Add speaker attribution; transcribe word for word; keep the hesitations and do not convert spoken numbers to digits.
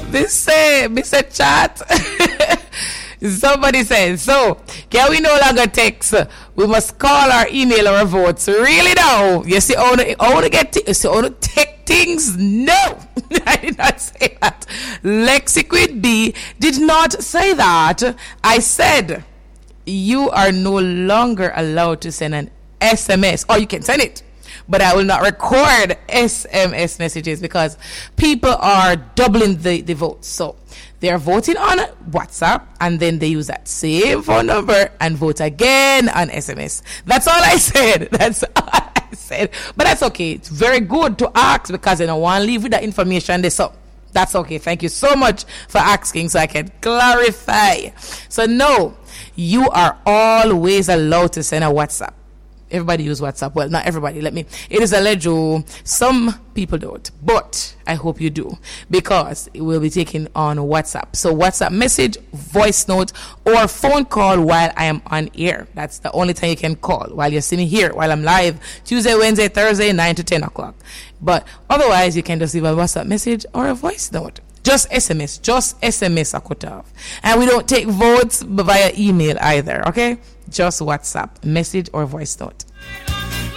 Speaker 1: This say, Mister Chat. Somebody says, so can we no longer text? We must call or email our votes. Really now? You see, I want to get, t- you see, I want to take things. No, I did not say that. Lexiquid B did not say that. I said you are no longer allowed to send an S M S, or you can send it, but I will not record S M S messages because people are doubling the, the votes. So they are voting on WhatsApp and then they use that same phone number and vote again on S M S. That's all I said. That's all I said. But that's okay. It's very good to ask because I don't want to leave with that information. This up. That's okay. Thank you so much for asking so I can clarify. So no, you are always allowed to send a WhatsApp. Everybody use WhatsApp. Well, not everybody. Let me. It is alleged some people don't, but I hope you do because it will be taken on WhatsApp. So WhatsApp message, voice note, or phone call while I am on air. That's the only time you can call while you're sitting here while I'm live Tuesday, Wednesday, Thursday, nine to ten o'clock. But otherwise, you can just leave a WhatsApp message or a voice note. Just S M S. Just S M S I could have. And we don't take votes via email either, okay? Just WhatsApp, message or voice note.